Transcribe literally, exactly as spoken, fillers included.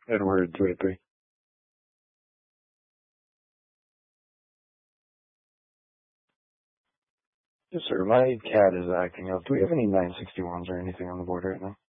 Edward two eight three. Yes, sir. My cat is acting up. Do we have any nine sixty-ones or anything on the board right now?